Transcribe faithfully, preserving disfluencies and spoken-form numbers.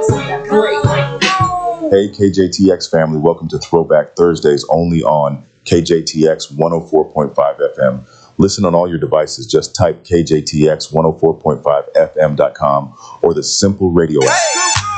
Hey, K J T X family, welcome to Throwback Thursdays only on K J T X one oh four point five F M. Listen on all your devices. Just type K J T X one oh four point five F M dot com or the Simple Radio app.